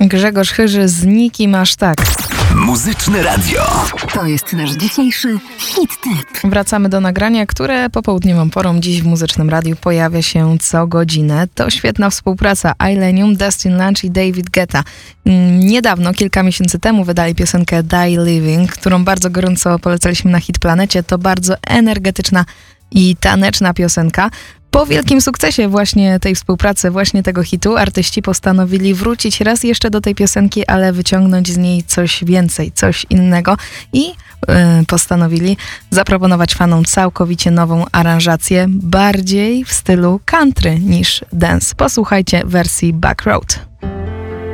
Grzegorz Chyży z Nikim aż tak. Muzyczne Radio. To jest nasz dzisiejszy hit tip. Wracamy do nagrania, które popołudniową porą dziś w Muzycznym Radiu pojawia się co godzinę. To świetna współpraca Illenium, Dustin Lunch i David Guetta. Niedawno, kilka miesięcy temu wydali piosenkę Die Living, którą bardzo gorąco polecaliśmy na Hit Planecie. To bardzo energetyczna i taneczna piosenka. Po wielkim sukcesie właśnie tej współpracy, właśnie tego hitu, artyści postanowili wrócić raz jeszcze do tej piosenki, ale wyciągnąć z niej coś więcej, coś innego i postanowili zaproponować fanom całkowicie nową aranżację, bardziej w stylu country niż dance. Posłuchajcie wersji Back Road.